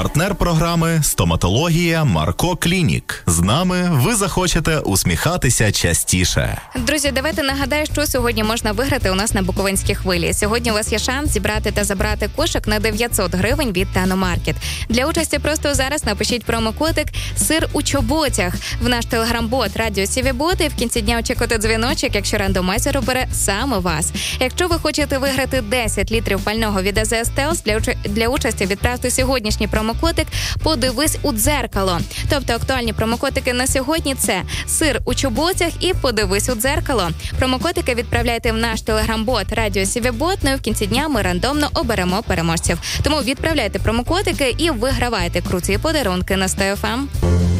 Партнер програми «Стоматологія Марко Клінік». З нами ви захочете усміхатися частіше. Друзі, давайте нагадаю, що сьогодні можна виграти у нас на Буковинській хвилі. Сьогодні у вас є шанс зібрати та забрати кошик на 900 гривень від Таномаркет. Для участі просто зараз напишіть промокодик «Сир у чоботях» в наш телеграм-бот «Радіо Сівібот» і в кінці дня очікуйте дзвіночок, якщо рандомайзер обере саме вас. Якщо ви хочете виграти 10 літрів пального від АЗС Стелс, для участі відправте сьогоднішній промокодик «Подивись у дзеркало». Тобто актуальні промокодики на сьогодні – це «Сир у чоботях» і «Подивись у дзеркало». Промокодики відправляйте в наш телеграм-бот «Радіо Сівібот», ну і в кінці дня ми рандомно оберемо переможців. Тому відправляйте промокодики і вигравайте круті подарунки на Стефам.